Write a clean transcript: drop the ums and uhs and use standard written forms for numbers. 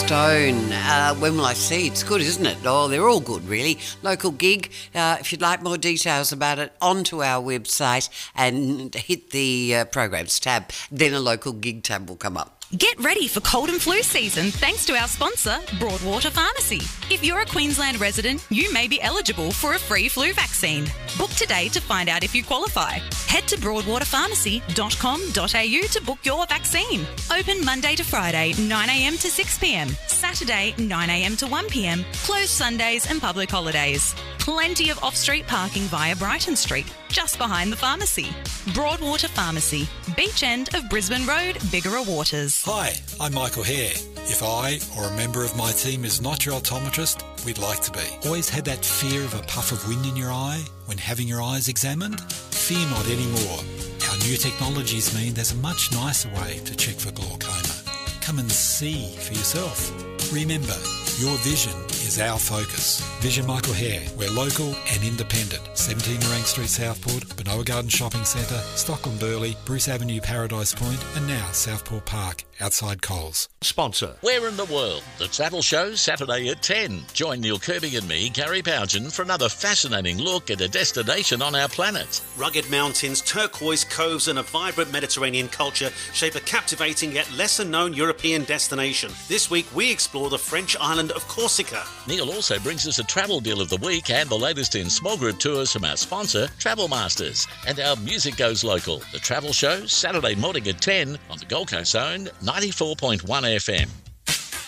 Stone. When will I see? It's good, isn't it? Oh, they're all good, really. Local gig. If you'd like more details about it, onto our website and hit the programs tab. Then a local gig tab will come up. Get ready for cold and flu season thanks to our sponsor, Broadwater Pharmacy. If you're a Queensland resident, you may be eligible for a free flu vaccine. Book today to find out if you qualify. Head to broadwaterpharmacy.com.au to book your vaccine. Open Monday to Friday, 9am to 6pm. Saturday, 9am to 1pm. Closed Sundays and public holidays. Plenty of off-street parking via Brighton Street, just behind the pharmacy. Broadwater Pharmacy, beach end of Brisbane Road, Bigara Waters. Hi, I'm Michael Hare. If I or a member of my team is not your optometrist, we'd like to be. Always had that fear of a puff of wind in your eye when having your eyes examined? Fear not anymore. Our new technologies mean there's a much nicer way to check for glaucoma. Come and see for yourself. Remember, your vision is our focus. Vision Michael Hare. We're local and independent. 17 Narang Street, Southport, Benoa Garden Shopping Centre, Stockland Burleigh, Bruce Avenue, Paradise Point, and now Southport Park, outside Coles. Sponsor. Where in the world? The Travel Show, Saturday at 10. Join Neil Kirby and me, Gary Bougen, for another fascinating look at a destination on our planet. Rugged mountains, turquoise coves and a vibrant Mediterranean culture shape a captivating yet lesser-known European destination. This week we explore the French island of Corsica. Neil also brings us a travel deal of the week and the latest in small group tours from our sponsor, Travel Masters. And our music goes local. The Travel Show, Saturday morning at 10 on the Gold Coast Zone, 94.1 FM.